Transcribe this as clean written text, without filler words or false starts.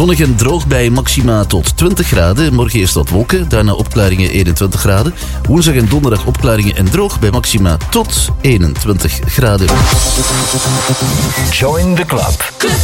Zonnig en droog bij maxima tot 20 graden. Morgen eerst wat wolken, daarna opklaringen 21 graden. Woensdag en donderdag opklaringen en droog bij maxima tot 21 graden. Join the club.